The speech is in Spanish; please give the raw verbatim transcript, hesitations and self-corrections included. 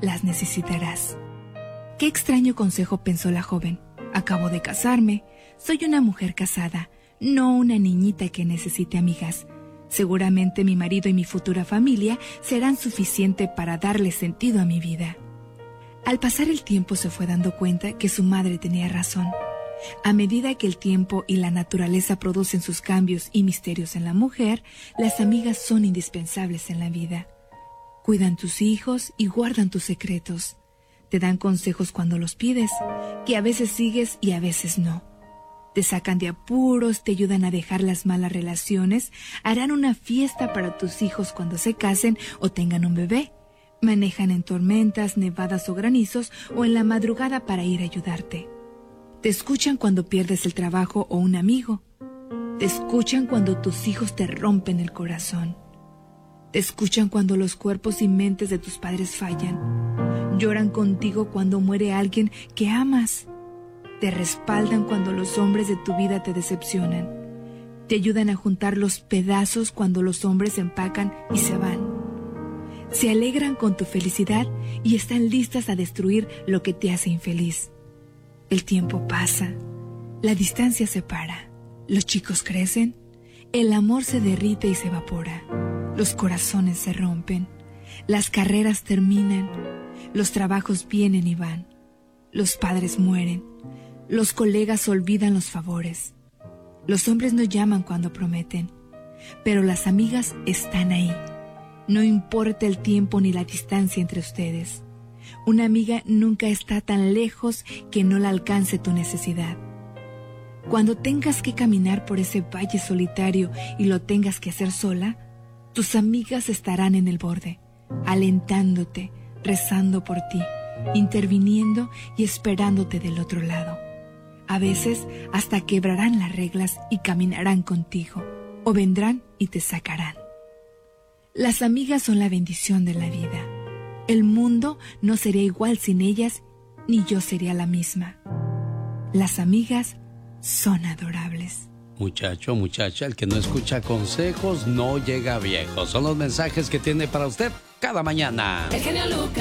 las necesitarás. Qué extraño consejo, pensó la joven. Acabo de casarme, soy una mujer casada, no una niñita que necesite amigas. Seguramente mi marido y mi futura familia serán suficiente para darle sentido a mi vida. Al pasar el tiempo se fue dando cuenta que su madre tenía razón. A medida que el tiempo y la naturaleza producen sus cambios y misterios en la mujer, las amigas son indispensables en la vida. Cuidan tus hijos y guardan tus secretos. Te dan consejos cuando los pides, que a veces sigues y a veces no. Te sacan de apuros, te ayudan a dejar las malas relaciones, harán una fiesta para tus hijos cuando se casen o tengan un bebé. Manejan en tormentas, nevadas o granizos o en la madrugada para ir a ayudarte. Te escuchan cuando pierdes el trabajo o un amigo. Te escuchan cuando tus hijos te rompen el corazón. Te escuchan cuando los cuerpos y mentes de tus padres fallan. Lloran contigo cuando muere alguien que amas. Te respaldan cuando los hombres de tu vida te decepcionan. Te ayudan a juntar los pedazos cuando los hombres se empacan y se van. Se alegran con tu felicidad y están listas a destruir lo que te hace infeliz. El tiempo pasa, la distancia se para, los chicos crecen, el amor se derrite y se evapora, los corazones se rompen, las carreras terminan, los trabajos vienen y van, los padres mueren, los colegas olvidan los favores, los hombres no llaman cuando prometen, pero las amigas están ahí. No importa el tiempo ni la distancia entre ustedes. Una amiga nunca está tan lejos que no la alcance tu necesidad. Cuando tengas que caminar por ese valle solitario y lo tengas que hacer sola, tus amigas estarán en el borde, alentándote, rezando por ti, interviniendo y esperándote del otro lado. A veces hasta quebrarán las reglas y caminarán contigo, o vendrán y te sacarán. Las amigas son la bendición de la vida. El mundo no sería igual sin ellas, ni yo sería la misma. Las amigas son adorables. Muchacho, muchacha, el que no escucha consejos no llega viejo. Son los mensajes que tiene para usted cada mañana. El genio Lucas.